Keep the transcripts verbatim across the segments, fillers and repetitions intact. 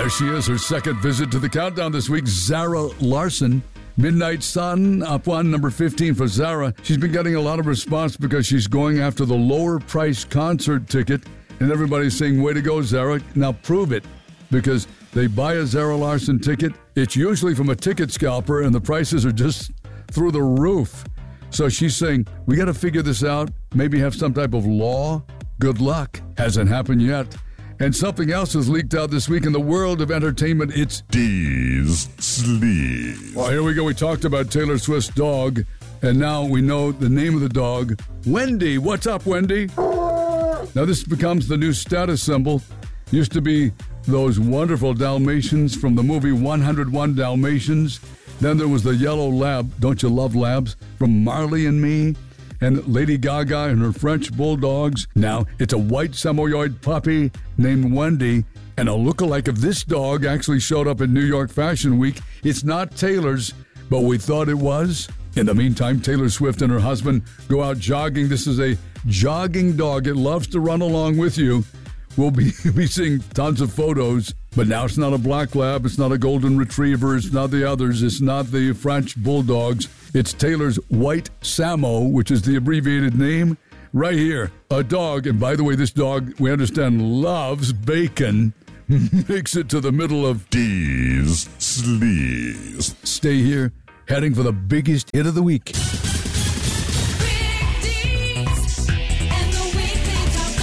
There she is, her second visit to the countdown this week, Zara Larsson. Midnight Sun, up one, number fifteen for Zara. She's been getting a lot of response because she's going after the lower price concert ticket, and everybody's saying, way to go, Zara. Now prove it, because they buy a Zara Larsson ticket. It's usually from a ticket scalper, and the prices are just through the roof. So she's saying, we got to figure this out, maybe have some type of law. Good luck. Hasn't happened yet. And something else has leaked out this week in the world of entertainment. It's D's Sleeve. Well, here we go. We talked about Taylor Swift's dog, and now we know the name of the dog. Wendy. What's up, Wendy? Now, this becomes the new status symbol. Used to be those wonderful Dalmatians from the movie one oh one Dalmatians. Then there was the yellow lab. Don't you love labs? From Marley and Me. And Lady Gaga and her French bulldogs. Now it's a white Samoyed puppy named Wendy, and a lookalike of this dog actually showed up in New York Fashion Week. It's not Taylor's, but we thought it was. In the meantime, Taylor Swift and her husband go out jogging. This is a jogging dog. It loves to run along with you. We'll be, be seeing tons of photos, but now it's not a black lab, it's not a golden retriever, it's not the others, it's not the French bulldogs. It's Taylor's White Samo, which is the abbreviated name. Right here, a dog, and by the way, this dog, we understand, loves bacon, makes it to the middle of D's Sleeves. Stay here, heading for the biggest hit of the week.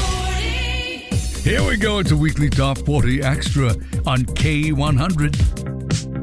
Here we go. It's a weekly Top forty Extra on K one hundred.